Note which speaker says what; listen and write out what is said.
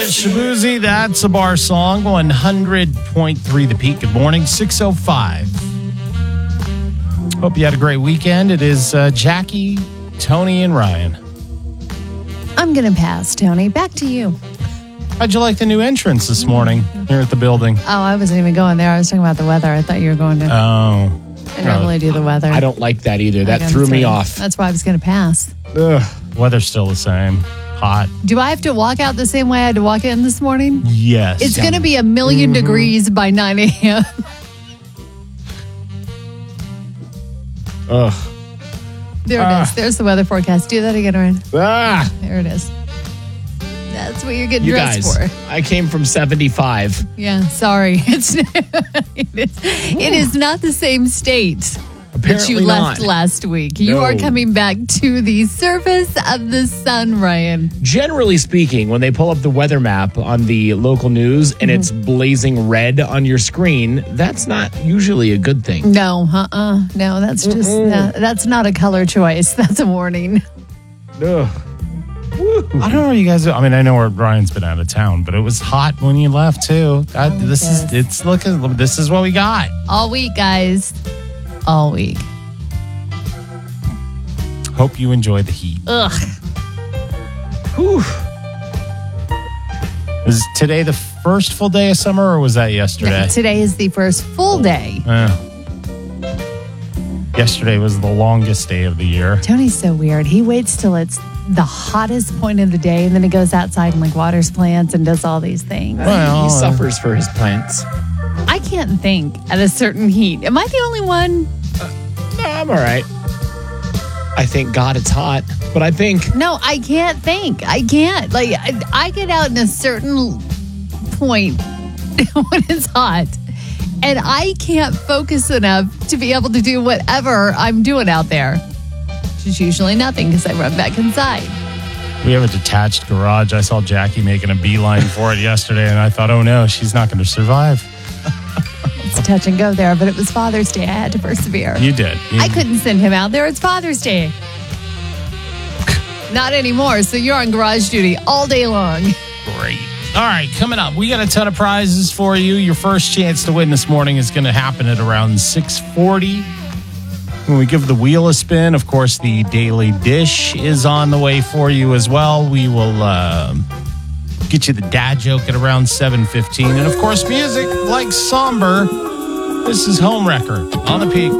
Speaker 1: Shabuzi, that's a bar song. 100.3 The Peak. Good morning, 6:05. Hope you had a great weekend. It is Jackie, Tony, and Ryan.
Speaker 2: I'm going to pass, Tony. Back to you.
Speaker 1: How'd you like the new entrance this morning here at the building?
Speaker 2: Oh, I wasn't even going there. I was talking about the weather. I thought you were going to.
Speaker 1: Oh.
Speaker 2: I normally do the weather.
Speaker 3: I don't like that either. That threw me off.
Speaker 2: That's why I was going to pass.
Speaker 1: Ugh. Weather's still the same. Hot.
Speaker 2: Do I have to walk out the same way I had to walk in this morning?
Speaker 1: Yes.
Speaker 2: It's going to be 1,000,000 degrees by 9 a.m.
Speaker 1: Ugh.
Speaker 2: There it is. There's the weather forecast. Do that again, Ryan.
Speaker 3: Ah,
Speaker 2: There it is. That's what you're getting
Speaker 3: you
Speaker 2: dressed
Speaker 3: guys.
Speaker 2: for.
Speaker 3: I came from 75.
Speaker 2: Yeah, sorry. It is not the same state that
Speaker 3: Apparently
Speaker 2: you left
Speaker 3: not.
Speaker 2: last week. You
Speaker 3: No.
Speaker 2: are coming back to the surface of the sun, Ryan.
Speaker 3: Generally speaking, when they pull up the weather map on the local news and it's blazing red on your screen, that's not usually a good thing.
Speaker 2: No, no, that's just that's not a color choice. That's a warning.
Speaker 3: Ugh.
Speaker 1: I don't know where you guys are. I mean, I know where Brian's been out of town, but it was hot when you left too. This is what we got.
Speaker 2: All week, guys. All week.
Speaker 1: Hope you enjoy the heat.
Speaker 2: Ugh.
Speaker 3: Whew.
Speaker 1: Is today the first full day of summer, or was that yesterday?
Speaker 2: Yeah, today is the first full day.
Speaker 1: Yesterday was the longest day of the year.
Speaker 2: Tony's so weird. He waits till it's the hottest point of the day, and then he goes outside and waters plants and does all these things.
Speaker 1: Well,
Speaker 3: He suffers for his plants.
Speaker 2: I can't think at a certain heat. Am I the only one?
Speaker 3: No, I'm all right. I thank God it's hot, but I think
Speaker 2: No, I can't think. I can't. I get out in a certain point when it's hot, and I can't focus enough to be able to do whatever I'm doing out there. Which is usually nothing because I run back inside.
Speaker 1: We have a detached garage. I saw Jackie making a beeline for it yesterday, and I thought, oh no, she's not going to survive.
Speaker 2: It's touch and go there, but it was Father's Day. I had to persevere.
Speaker 1: You did.
Speaker 2: I couldn't send him out there. It's Father's Day. Not anymore. So you're on garage duty all day long.
Speaker 1: Great. All right, coming up, we got a ton of prizes for you. Your first chance to win this morning is going to happen at around 6:40. When we give the wheel a spin, of course, the Daily Dish is on the way for you as well. We will get you the dad joke at around 7:15. And, of course, music like Somber. This is Home Wrecker on the Peak.